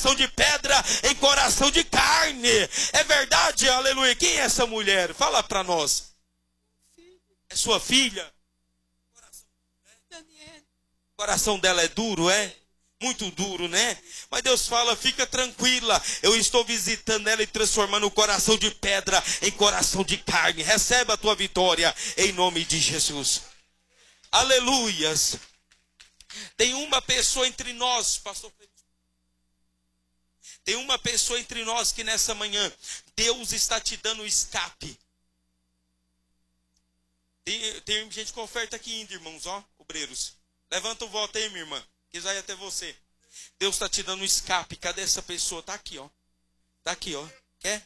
coração de pedra em coração de carne. É verdade, aleluia. Quem é essa mulher? Fala para nós. É sua filha? O coração dela é duro, é? Muito duro, né? Mas Deus fala, fica tranquila. Eu estou visitando ela e transformando o coração de pedra em coração de carne. Recebe a tua vitória em nome de Jesus. Aleluias. Tem uma pessoa entre nós, pastor. Tem uma pessoa entre nós que nessa manhã Deus está te dando escape. Tem gente com oferta aqui ainda, irmãos, ó, obreiros. Levanta o voto aí, minha irmã, que já ia até você. Deus está te dando um escape. Cadê essa pessoa? Está aqui, ó. Está aqui, ó. Quer?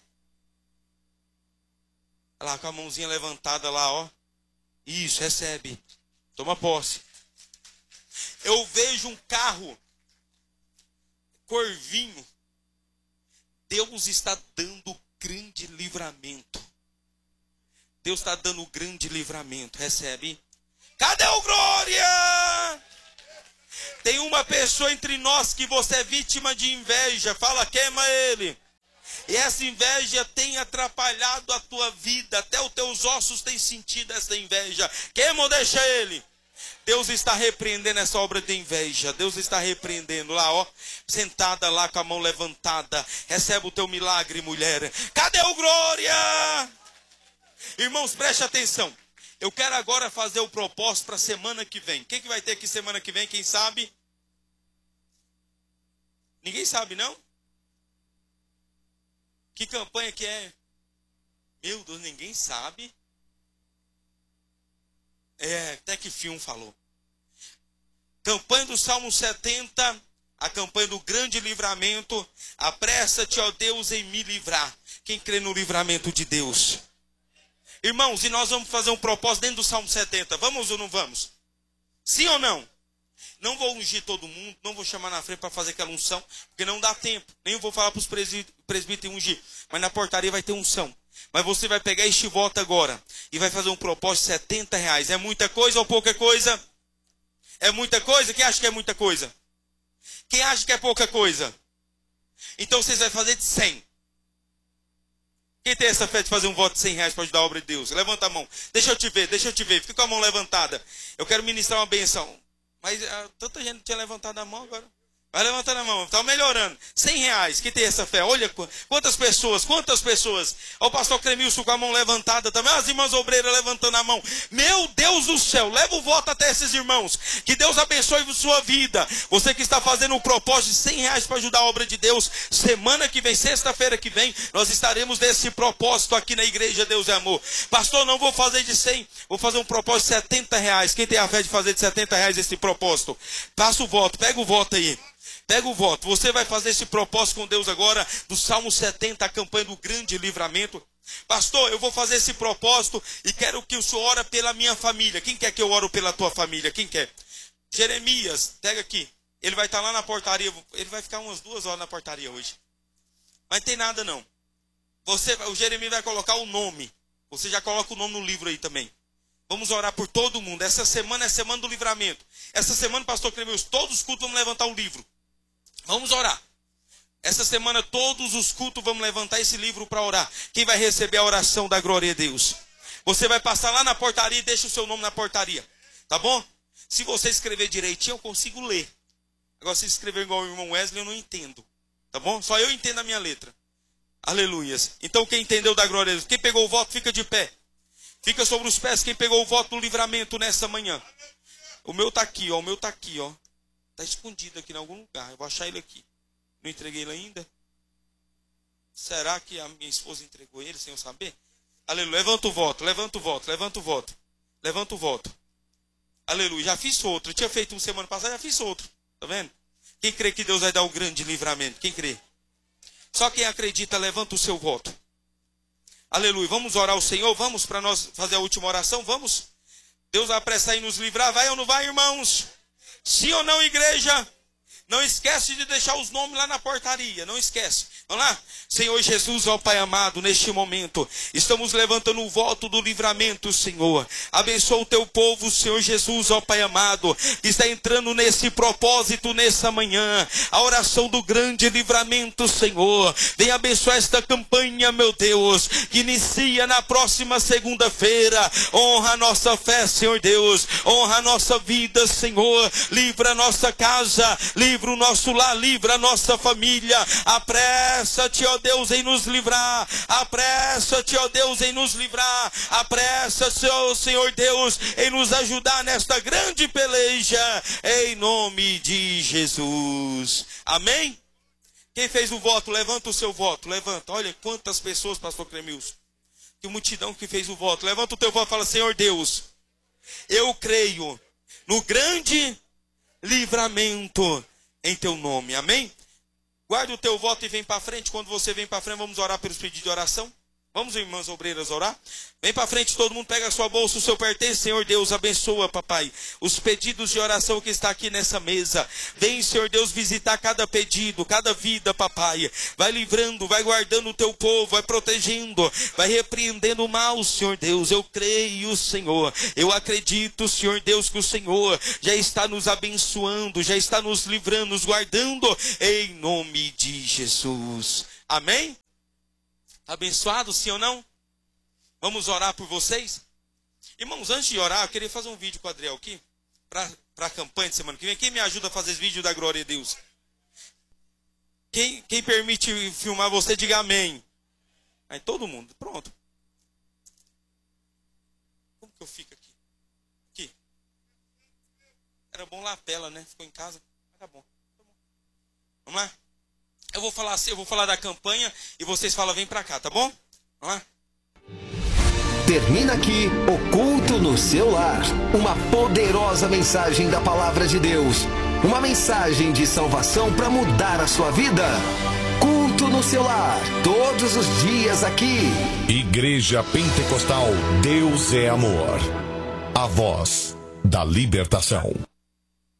Olha lá, com a mãozinha levantada lá, ó. Isso, recebe. Toma posse. Eu vejo um carro corvinho. Deus está dando grande livramento. Deus está dando grande livramento. Recebe. Cadê o glória? Tem uma pessoa entre nós que você é vítima de inveja. Fala, queima ele. E essa inveja tem atrapalhado a tua vida. Até os teus ossos têm sentido essa inveja. Queima ou deixa ele? Deus está repreendendo essa obra de inveja. Deus está repreendendo lá, ó. Sentada lá com a mão levantada. Recebe o teu milagre, mulher. Cadê o glória? Irmãos, preste atenção. Eu quero agora fazer o propósito para a semana que vem. Quem que vai ter aqui semana que vem? Quem sabe? Ninguém sabe, não? Que campanha que é? Meu Deus, ninguém sabe. Até que Fium falou. Campanha do Salmo 70, a campanha do grande livramento. Apressa-te, ó Deus, em me livrar. Quem crê no livramento de Deus? Irmãos, e nós vamos fazer um propósito dentro do Salmo 70. Vamos ou não vamos? Sim ou não? Não vou ungir todo mundo, não vou chamar na frente para fazer aquela unção, porque não dá tempo. Nem vou falar para os presbíteros ungir, mas na portaria vai ter unção. Mas você vai pegar este voto agora e vai fazer um propósito de R$70. É muita coisa ou pouca coisa? É muita coisa? Quem acha que é muita coisa? Quem acha que é pouca coisa? Então vocês vão fazer de 100. Quem tem essa fé de fazer um voto de R$100 para ajudar a obra de Deus? Levanta a mão. Deixa eu te ver. Fica com a mão levantada. Eu quero ministrar uma benção. Mas tanta gente tinha levantado a mão agora. Vai levantando a mão, está melhorando. R$100, quem tem essa fé? Olha quantas pessoas. Olha o pastor Cremilson com a mão levantada também. As irmãs obreiras levantando a mão. Meu Deus do céu, leva o voto até esses irmãos. Que Deus abençoe a sua vida. Você que está fazendo um propósito de R$100 para ajudar a obra de Deus. Semana que vem, sexta-feira que vem, nós estaremos nesse propósito aqui na igreja Deus é Amor. Pastor, não vou fazer de 100, vou fazer um propósito de R$70. Quem tem a fé de fazer de R$70 esse propósito? Passa o voto, pega o voto aí. Pega o voto. Você vai fazer esse propósito com Deus agora, do Salmo 70, a campanha do grande livramento. Pastor, eu vou fazer esse propósito e quero que o senhor ore pela minha família. Quem quer que eu ore pela tua família? Quem quer? Jeremias, pega aqui. Ele vai estar lá na portaria. Ele vai ficar umas 2 horas na portaria hoje. Mas não tem nada não. O Jeremias vai colocar o nome. Você já coloca o nome no livro aí também. Vamos orar por todo mundo. Essa semana é a semana do livramento. Essa semana, pastor Cremilson, todos os cultos vamos levantar o livro. Vamos orar. Essa semana todos os cultos vamos levantar esse livro para orar. Quem vai receber a oração da glória de Deus? Você vai passar lá na portaria e deixa o seu nome na portaria. Tá bom? Se você escrever direitinho, eu consigo ler. Agora, se escrever igual o irmão Wesley, eu não entendo. Tá bom? Só eu entendo a minha letra. Aleluias. Então, quem entendeu da glória de Deus? Quem pegou o voto, fica de pé. Fica sobre os pés. Quem pegou o voto do livramento nessa manhã? O meu tá aqui, ó. O meu tá aqui, ó. Está escondido aqui em algum lugar. Eu vou achar ele aqui. Não entreguei ele ainda? Será que a minha esposa entregou ele sem eu saber? Aleluia. Levanta o voto. Aleluia. Já fiz outro. Eu tinha feito um semana passada, já fiz outro. Tá vendo? Quem crê que Deus vai dar o grande livramento? Quem crê? Só quem acredita, levanta o seu voto. Aleluia. Vamos orar ao Senhor? Vamos para nós fazer a última oração? Vamos? Deus vai apressar em nos livrar. Vai ou não vai, irmãos? Sim ou não, igreja? Não esquece de deixar os nomes lá na portaria, não esquece. Vamos lá? Senhor Jesus, ó Pai amado, neste momento, estamos levantando o voto do livramento, Senhor. Abençoa o teu povo, Senhor Jesus, ó Pai amado, que está entrando nesse propósito nessa manhã. A oração do grande livramento, Senhor. Vem abençoar esta campanha, meu Deus, que inicia na próxima segunda-feira. Honra a nossa fé, Senhor Deus. Honra a nossa vida, Senhor. Livra a nossa casa, livra o nosso lar, livra a nossa família. Apressa-te, ó Deus, em nos livrar. Apressa-te, ó Deus, em nos livrar. Apressa-te, ó Senhor Deus, em nos ajudar nesta grande peleja, em nome de Jesus. Amém? Quem fez o voto, levanta o seu voto, levanta. Olha quantas pessoas, pastor Clemilson. Que multidão que fez o voto. Levanta o teu voto e fala: Senhor Deus, eu creio no grande livramento em teu nome. Amém? Guarde o teu voto e vem para frente. Quando você vem para frente, vamos orar pelos pedidos de oração. Vamos, irmãs obreiras, orar? Vem para frente, todo mundo pega a sua bolsa, o seu pertence. Senhor Deus, abençoa, papai, os pedidos de oração que está aqui nessa mesa. Vem, Senhor Deus, visitar cada pedido, cada vida, papai. Vai livrando, vai guardando o teu povo, vai protegendo, vai repreendendo o mal, Senhor Deus. Eu creio, Senhor. Eu acredito, Senhor Deus, que o Senhor já está nos abençoando, já está nos livrando, nos guardando, em nome de Jesus. Amém? Abençoado, sim ou não? Vamos orar por vocês? Irmãos, antes de orar, eu queria fazer um vídeo com o Adriel aqui, para a campanha de semana que vem. Quem me ajuda a fazer esse vídeo da glória a Deus? Quem permite filmar você, diga amém. Aí todo mundo, pronto. Como que eu fico aqui? Aqui. Era bom lapela, né? Ficou em casa. Tá bom. Vamos lá? Eu vou falar assim, eu vou falar da campanha e vocês falam, vem pra cá, tá bom? Vamos lá? Termina aqui o Culto no Seu Lar. Uma poderosa mensagem da Palavra de Deus. Uma mensagem de salvação para mudar a sua vida. Culto no Seu Lar. Todos os dias aqui. Igreja Pentecostal Deus é Amor. A voz da libertação.